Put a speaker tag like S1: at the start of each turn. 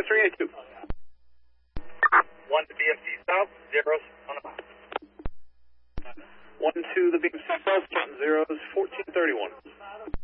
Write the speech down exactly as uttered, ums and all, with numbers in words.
S1: answering A two.
S2: One to B M C South, zeros on the box.
S1: One to the B M C South, zeros, fourteen thirty-one.